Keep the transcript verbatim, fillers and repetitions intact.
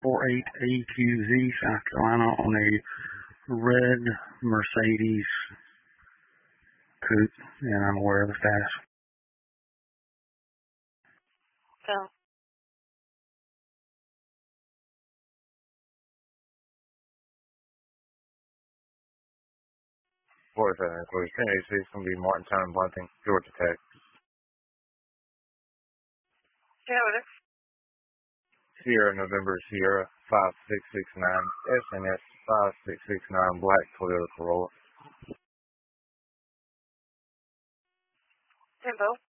four eight A Q Z, South Carolina, on a red Mercedes coupe, and I'm aware of the status. So, Fourth uh, for ten eighty-six going to be Martintown, Bunting, Georgia Tech. yeah, what is Sierra November Sierra five six six nine S N S five six six nine Black Toyota Corolla. Tempo?